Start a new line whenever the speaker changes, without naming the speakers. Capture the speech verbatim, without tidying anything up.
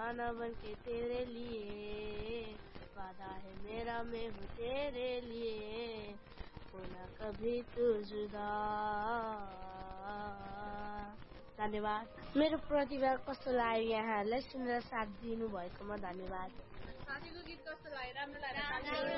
दीवाना बन के तेरे लिए, वादा है मेरा मैं हूँ तेरे लिए, होना कभी तू जुदा। धन्यवाद। मेरो प्रतिभा कस्तो लाग्यो यहाँहरूलाई सुनेर साथ दिनु भएकोमा धन्यवाद।
साथीको गीत कस्तो लाग्यो? राम्रो लाग्यो?